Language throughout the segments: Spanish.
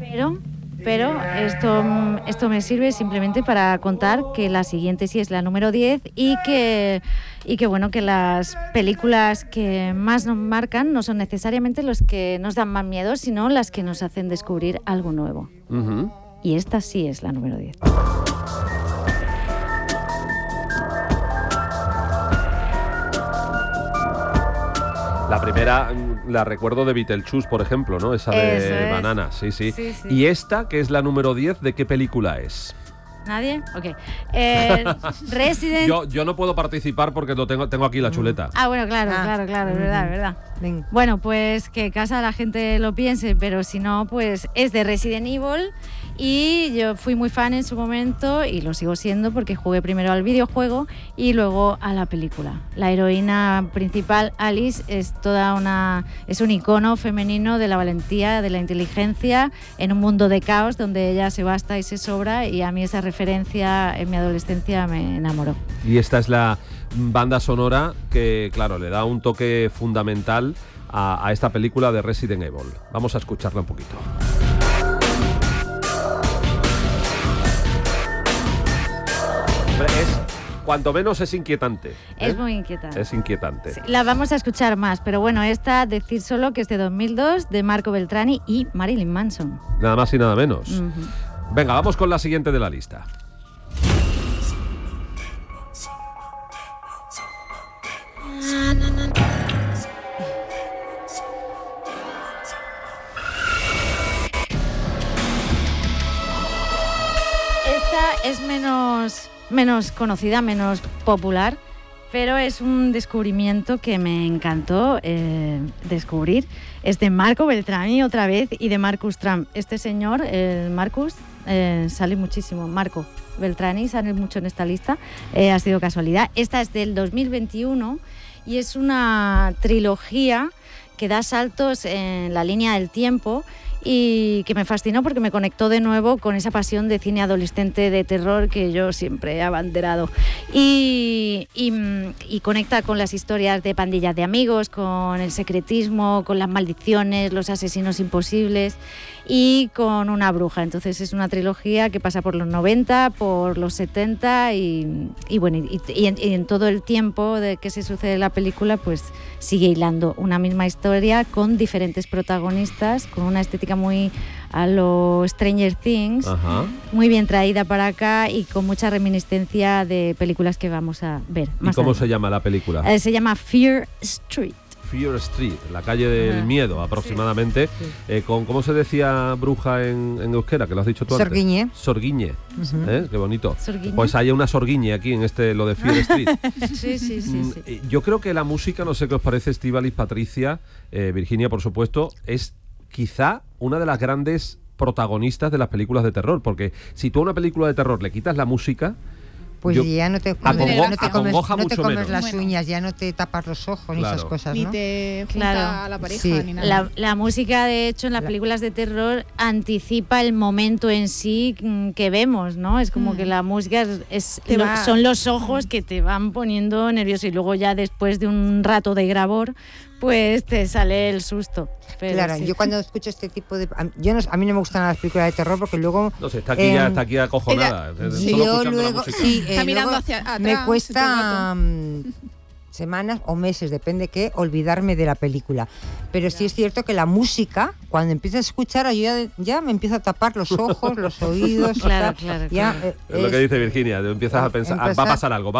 Pero esto me sirve simplemente para contar que la siguiente sí es la número 10 y que bueno, que las películas que más nos marcan no son necesariamente los que nos dan más miedo, sino las que nos hacen descubrir algo nuevo. Uh-huh. Y esta sí es la número 10. La primera la recuerdo de Beetlejuice, por ejemplo, ¿no? Esa de Banana, sí. Y esta, que es la número 10, ¿de qué película es? ¿Nadie? Ok. Resident... Yo no puedo participar porque tengo aquí la chuleta. Bueno, claro, es verdad. Venga. Bueno, pues que casa la gente lo piense, pero si no, pues es de Resident Evil. Y yo fui muy fan en su momento y lo sigo siendo porque jugué primero al videojuego y luego a la película. La heroína principal, Alice, es un icono femenino de la valentía, de la inteligencia en un mundo de caos donde ella se basta y se sobra, y a mí esa referencia en mi adolescencia me enamoró. Y esta es la banda sonora que, claro, le da un toque fundamental a esta película de Resident Evil. Vamos a escucharla un poquito. Cuanto menos es inquietante. Es muy inquietante. Es inquietante. Sí, la vamos a escuchar más, pero bueno, esta, decir solo que es de 2002, de Marco Beltrami y Marilyn Manson. Nada más y nada menos. Uh-huh. Venga, vamos con la siguiente de la lista. Esta es menos conocida, menos popular, pero es un descubrimiento que me encantó descubrir. Es de Marco Beltrami otra vez y de Marcus Trump. Este señor, Marcus, sale muchísimo. Marco Beltrami sale mucho en esta lista. Ha sido casualidad. Esta es del 2021 y es una trilogía que da saltos en la línea del tiempo y que me fascinó porque me conectó de nuevo con esa pasión de cine adolescente de terror que yo siempre he abanderado, y conecta con las historias de pandillas de amigos, con el secretismo, con las maldiciones, los asesinos imposibles y con una bruja. Entonces es una trilogía que pasa por los 90, por los 70 y en todo el tiempo de que se sucede la película, pues sigue hilando una misma historia con diferentes protagonistas, con una estética muy a lo Stranger Things. Ajá. Muy bien traída para acá y con mucha reminiscencia de películas que vamos a ver más. ¿Y cómo adelante se llama la película? Se llama Fear Street. Fear Street, la calle del miedo, aproximadamente. Sí. ¿Cómo se decía bruja en euskera? Que lo has dicho tú Sorguiñe. antes. Sorguiñe. Uh-huh. Qué bonito. Sorguiñe. Pues hay una sorguiñe aquí en lo de Fear Street. Sí. Yo creo que la música, no sé qué os parece, Estíbaliz, Patricia, Virginia, por supuesto, es quizá una de las grandes protagonistas de las películas de terror, porque si tú a una película de terror le quitas la música, pues ya no te comes las uñas, ya no te tapas los ojos, ni esas cosas, ¿no? Ni te junta a la pareja, ni nada. La música, de hecho, en las películas de terror anticipa el momento en sí que vemos, ¿no? Es como que la música son los ojos que te van poniendo nervioso, y luego ya después de un rato de grabor, pues te sale el susto. Pero claro, yo cuando escucho este tipo de... a mí no me gustan las películas de terror porque luego... No sé, está aquí acojonada. Yo luego... está mirando hacia atrás. Me cuesta semanas o meses, depende qué, olvidarme de la película. Pero sí es cierto que la música, cuando empiezo a escuchar, yo ya me empiezo a tapar los ojos, los oídos. Claro. Es lo que dice Virginia, empiezas a pensar, va a pasar algo.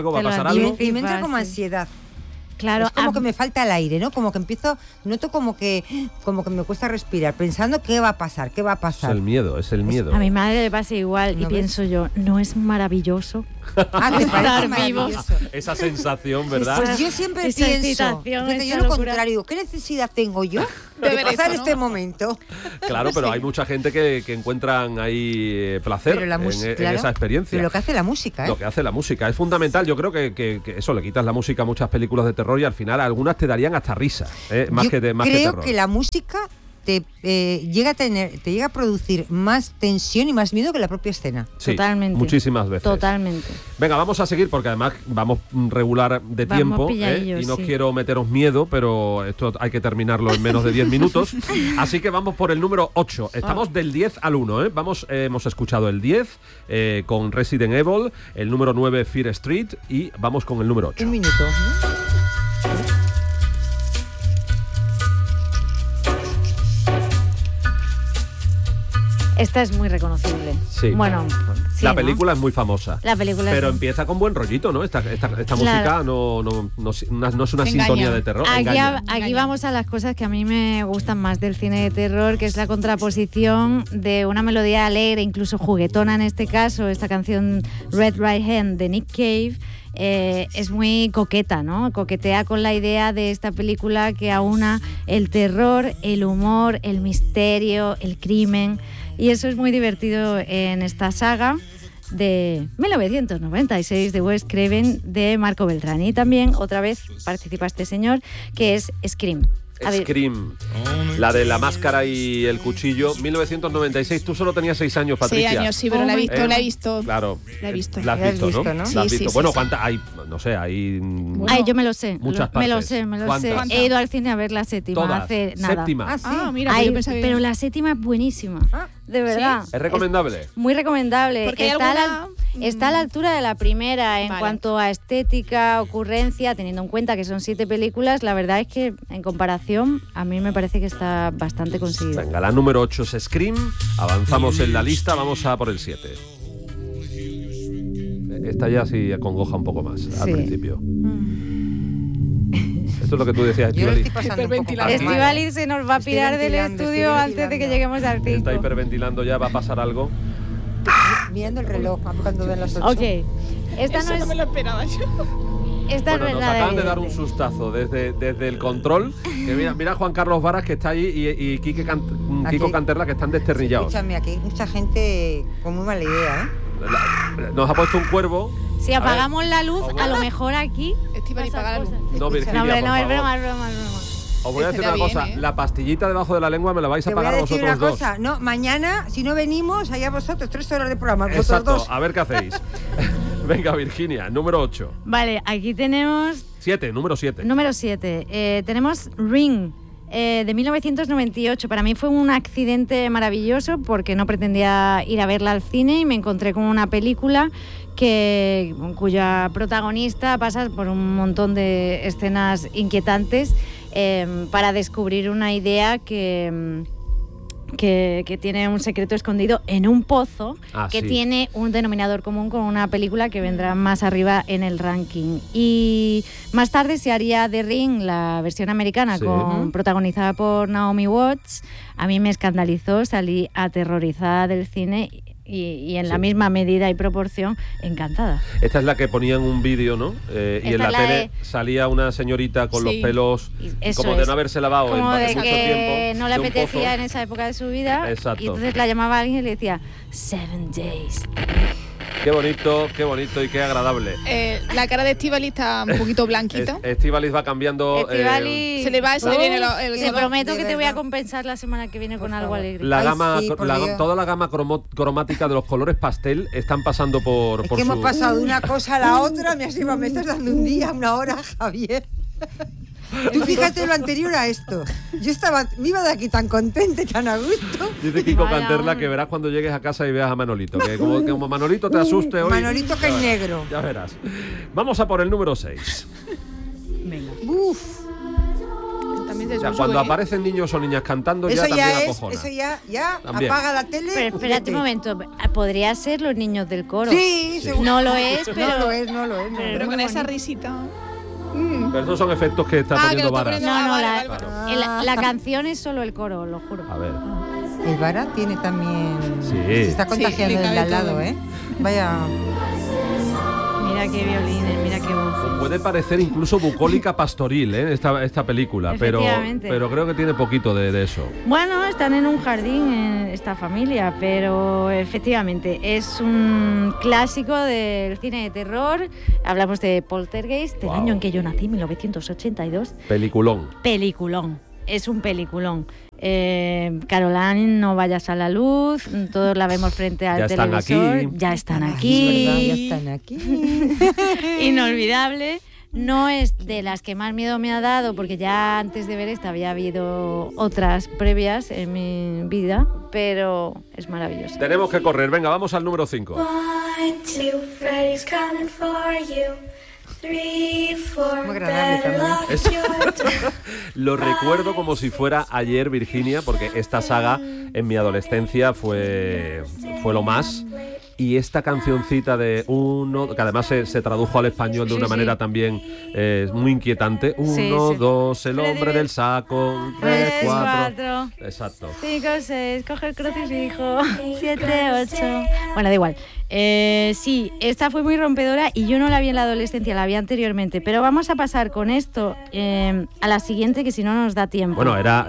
Y me entra como ansiedad. Claro, es como que me falta el aire, ¿no? Como que noto como que me cuesta respirar, pensando qué va a pasar. Es el miedo. A mi madre le pasa igual y pienso yo, ¿no es maravilloso estar vivos? Esa sensación, ¿verdad? Pues yo siempre pienso, yo lo contrario, ¿qué necesidad tengo yo de pasar este momento? Claro, pero hay mucha gente que encuentran ahí placer en esa experiencia. Pero lo que hace la música, Lo que hace la música es fundamental. Yo creo que eso, le quitas la música a muchas películas de terror y al final algunas te darían hasta risa, más que terror. Creo que la música te llega a producir más tensión y más miedo que la propia escena. Sí, totalmente. Muchísimas veces. Totalmente. Venga, vamos a seguir porque además vamos regular de tiempo y no quiero meteros miedo, pero esto hay que terminarlo en menos de 10 minutos. Así que vamos por el número 8. Estamos del 10 al 1, ¿eh? Hemos escuchado el 10 con Resident Evil, el número 9 Fear Street y vamos con el número 8. Un minuto, ¿no? Esta es muy reconocible. Sí. Bueno, sí, la película es muy famosa. La película pero es... empieza con buen rollito, ¿no? Esta música no es una sintonía de terror. Aquí vamos a las cosas que a mí me gustan más del cine de terror, que es la contraposición de una melodía alegre, incluso juguetona en este caso, esta canción Red Right Hand de Nick Cave. Es muy coqueta, ¿no? Coquetea con la idea de esta película que aúna el terror, el humor, el misterio, el crimen, y eso es muy divertido en esta saga de 1996 de Wes Craven de Marco Beltrán. Y también otra vez participa este señor, que es Scream. Scream, la de la máscara y el cuchillo, 1996. Tú solo tenías 6 años, Patricia. 6 años, sí, pero la he visto. Claro, la he visto. La has visto, ¿no? ¿no? Sí, la has visto. Sí, bueno, sí. ¿cuántas hay? No sé, hay... Bueno, Ay, yo me lo sé. Muchas partes. Me lo sé. ¿Cuántas? He ido al cine a ver la séptima Todas. hace nada. Séptima. Sí. mira, Ay, yo pensaba que... pero la séptima es buenísima. De verdad. ¿Es recomendable? Muy recomendable. Porque hay Está a la altura de la primera en Vale. cuanto a estética, ocurrencia, teniendo en cuenta que son 7 películas. La verdad es que en comparación a mí me parece que está bastante conseguido. Venga, la número 8 es Scream. Avanzamos en la lista, vamos a por el 7. Esta ya sí acongoja un poco más al principio. Esto es lo que tú decías, Yo lo Estivaliz. estoy pasando un poco mal. Estivaliz se nos va a Estoy pirar del ventilando, estudio estoy antes de que ventilando. lleguemos al 5. Está hiperventilando ya, va a pasar algo. Mirando el reloj, cuando den las 8. Ok, esta Eso no no es... me lo esperaba yo. Esta Bueno, no es nos la acaban de dar un evidente. sustazo desde el control. Que mira Juan Carlos Varas, que está ahí, y Kiko Aquí. Canterla, que están desternillados. Escúchame, aquí hay mucha gente con muy mala idea, ¿eh? Nos ha puesto un cuervo. Si apagamos la luz, ¿Cómo? a lo mejor aquí... Estivaliz, pasan paga la luz. cosas. No, Virginia, No, hombre, por no, es favor. broma, es broma. Os voy a decir Estaría una cosa, bien, ¿eh? la pastillita debajo de la lengua me la vais a Te voy pagar a decir vosotros una dos. cosa. No, mañana, si no venimos, allá vosotros, 3 horas de programa. Vosotros Exacto, dos. a ver qué hacéis. Venga, Virginia, número 8. Vale, aquí tenemos 7, número 7. número 7. Tenemos Ring, de 1998. Para mí fue un accidente maravilloso porque no pretendía ir a verla al cine y me encontré con una película cuya protagonista pasa por un montón de escenas inquietantes para descubrir una idea que tiene un secreto escondido en un pozo que sí. tiene un denominador común con una película que vendrá más arriba en el ranking. Y más tarde se haría The Ring, la versión americana, Sí. protagonizada por Naomi Watts. A mí me escandalizó, salí aterrorizada del cine y en la misma medida y proporción encantada. Esta es la que ponían un vídeo, ¿no? Y Esta en la es la tele salía una señorita con los Sí. pelos Eso como de es. no haberse lavado Como en de mucho que tiempo. no le de un apetecía pozo. en esa época de su vida. Exacto. Y entonces la llamaba a alguien y le decía 7 days. Qué bonito y qué agradable. La cara de Estivaliz está un poquito blanquita. Estivaliz va cambiando. Estivaliz, Se le viene el te color. prometo de que te voy a verdad. compensar la semana que viene con Por algo favor. alegre. La Ay, gama, sí, por Dios. toda la gama cromática de los colores pastel están pasando por Es por que su... hemos pasado de una cosa a la otra. Me estás dando un día, una hora, Javier. Tú fíjate lo anterior a esto. Me iba de aquí tan contenta y tan a gusto. Dice Kiko Vaya, Canterla hombre. que verás cuando llegues a casa y veas a Manolito. Que como Manolito te asuste hoy. Manolito que ya es verás, negro. Ya verás. Vamos a por el número 6. Venga. Uf, También se Ya, sube, cuando ¿eh? aparecen niños o niñas cantando eso ya también ya es, acojona. eso ya También. apaga la tele. Pero espérate un momento, podría ser los niños del coro. Sí, seguro. No lo es, pero No lo es, no lo es. Pero con esa risita. Pero esos son efectos que está que poniendo lo está Varas. poniendo- No, vale, la, vale. la canción es solo el coro, lo juro. A ver. El Vara tiene también. Sí. Se está contagiando le del de al cabe lado, todo. ¿eh? Vaya. Mira qué violines, mira qué voz. Puede parecer incluso bucólica pastoril, esta película, pero Efectivamente. creo que tiene poquito de eso. Bueno, están en un jardín esta familia, pero efectivamente es un clásico del cine de terror. Hablamos de Poltergeist, del Wow. año en que yo nací, 1982. Peliculón. Peliculón, es un peliculón. Caroline, no vayas a la luz, todos la vemos frente al Ya están televisor. aquí. Ya están Es aquí. verdad, ya están aquí. Inolvidable. No es de las que más miedo me ha dado, porque ya antes de ver esta había habido otras previas en mi vida, pero es maravilloso. Tenemos que correr. Venga, vamos al número 5. 1, 2, Freddy's coming for you. 3, 4, Muy agradable better también. lock your door. Lo recuerdo como si fuera ayer, Virginia, porque esta saga en mi adolescencia fue lo más. Y esta cancioncita de uno, que además se tradujo al español de una manera también muy inquietante. 1, Sí, sí. 2, el hombre Freddy- del saco. 3, 4. Exacto. 5, 6, coge el crucifijo. 7, 8. Bueno, da igual. Sí, esta fue muy rompedora y yo no la vi en la adolescencia, la vi anteriormente. Pero vamos a pasar con esto a la siguiente, que si no nos da tiempo. Bueno, era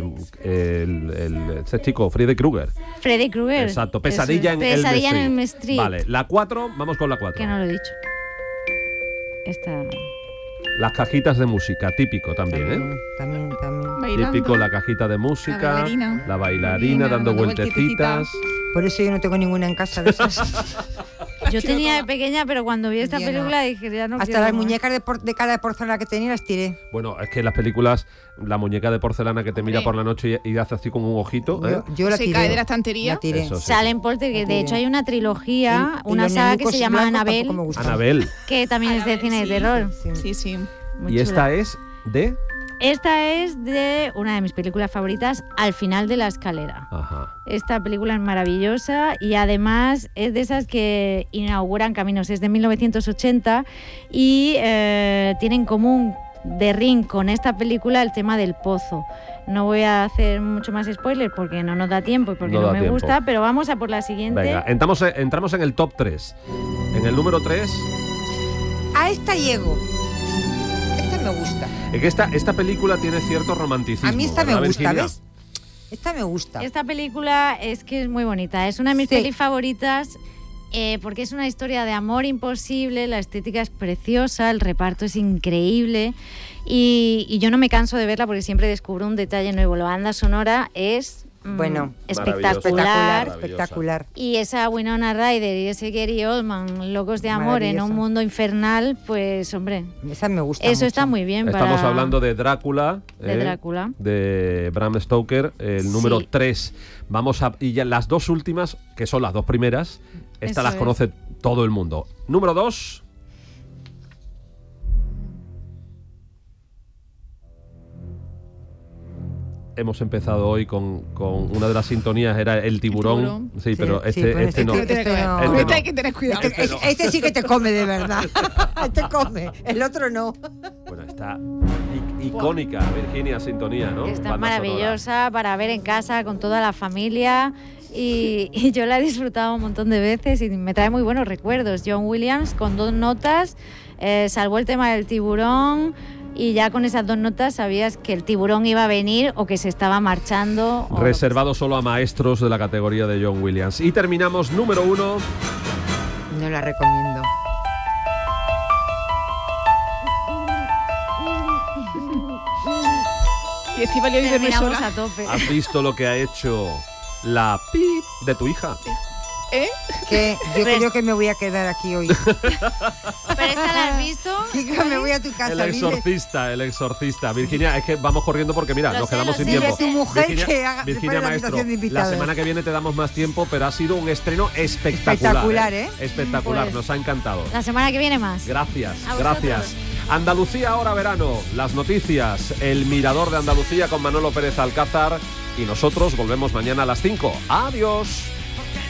este chico, Freddy Krueger. Freddy Krueger. Exacto, Pesadilla en Elm Pesadilla en Street. Elm Street. Vale, la 4, vamos con la 4. Que no lo he dicho. Esta. Las cajitas de música, típico también, ¿eh? También. Bailando. Típico, la cajita de música, la bailarina dando vueltecitas. Por eso yo no tengo ninguna en casa de esas. Yo tenía de pequeña, pero cuando vi esta Yo no. película dije, ya no Hasta quiero las más. muñecas de cara de porcelana que tenía las tiré. Bueno, es que las películas, la muñeca de porcelana que te mira Hombre. por la noche y hace así con un ojito, ¿eh? Yo la Se tiré. cae de la estantería. La tiré. Eso sí. Sale en Poltergeist. De hecho, hay una trilogía, Y una los saga que nenucos se llama blancos Annabelle, tampoco me gustan. Anabel. que también es de Annabelle, cine de sí. terror. Sí, sí. Muy Y chula. esta es de... Esta es de una de mis películas favoritas, Al final de la escalera. Ajá. Esta película es maravillosa y además es de esas que inauguran caminos. Es de 1980 y tiene en común de Ring con esta película el tema del pozo. No voy a hacer mucho más spoiler porque no nos da tiempo y porque No no, da me tiempo. gusta, pero vamos a por la siguiente. Venga, entramos en el top 3. En el número 3, A esta llego. Esta me gusta. es que esta película tiene cierto romanticismo. A mí esta me ¿verdad, gusta, Virginia? ¿ves? Esta me gusta. Esta película es que es muy bonita. Es una de mis Sí. pelis favoritas porque es una historia de amor imposible, la estética es preciosa, el reparto es increíble y yo no me canso de verla porque siempre descubro un detalle nuevo. La banda sonora es Bueno, espectacular. Espectacular. Y esa Winona Ryder y ese Gary Oldman, locos de amor en un Maravilloso. mundo infernal, pues hombre, Esa me gusta eso mucho. está muy bien Estamos para... hablando de Drácula. De Drácula. De Bram Stoker, el número Sí. 3. Y ya las dos últimas, que son las dos primeras, estas Eso las es. conoce todo el mundo. Número 2. Hemos empezado hoy con una de las sintonías, era el tiburón. Sí, Sí, pero sí, este, pues este no. Tiene que ver. Este no. Con Este esta no. hay que tener cuidado. Este sí que te come de verdad. Este come, el otro no. Bueno, está icónica, Virginia, sintonía, ¿no? Está Banda maravillosa para ver en casa con toda la familia y yo la he disfrutado un montón de veces y me trae muy buenos recuerdos. John Williams con 2 notas salvó el tema del tiburón y ya con esas 2 notas sabías que el tiburón iba a venir o que se estaba marchando. sonora. Reservado solo a maestros de la categoría de John Williams. Y terminamos número 1. No la recomiendo. Y Estíbaliz hoy duerme Terminamos sola. a tope. ¿Has visto lo que ha hecho la pip de tu hija? ¿Eh? Que yo Pues- creo que me voy a quedar aquí hoy. ¿Pero esta la has visto? Kika, me voy a tu casa. El dile. exorcista, el exorcista. Virginia, es que vamos corriendo porque mira, Lo nos sé, quedamos lo sin sé. tiempo. Dile a tu mujer Virginia, que haga- Virginia prepare la Maestro, habitación de la invitados. semana que viene te damos más tiempo, pero ha sido un estreno espectacular. Espectacular, ¿eh? Espectacular, Pues- nos ha encantado. La semana que viene más. Gracias, A gracias. Andalucía ahora verano, las noticias, el Mirador de Andalucía con Manolo Pérez Alcázar y nosotros volvemos mañana a las 5. Adiós.